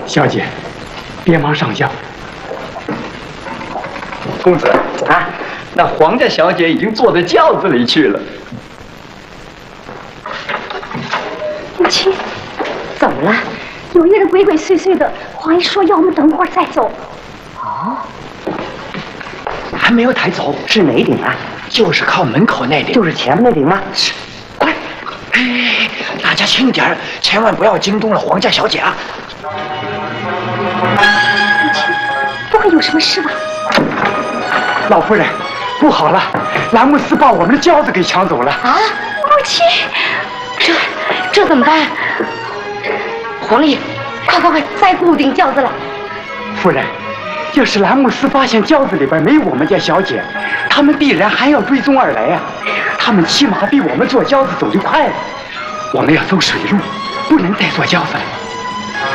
小姐，别忙上轿。 公子啊，那皇家小姐已经坐在轿子里去了。 母亲，怎么了？有一个人鬼鬼祟祟的，皇爷说要我们等会儿再走。 哦，还没有抬走，是哪顶啊？就是靠门口那顶，就是前面那顶吗？是，快！哎，大家轻点儿，千万不要惊动了皇家小姐啊！ 母亲，不会有什么事吧？ 老夫人，不好了，兰姆斯把我们的轿子给抢走了。 啊，母亲，这怎么办？皇帝，快，再固定轿子来！ 夫人，要是兰姆斯发现轿子里边没我们家小姐，他们必然还要追踪而来呀。他们骑马比我们坐轿子走得快了，我们要走水路，不能再坐轿子了。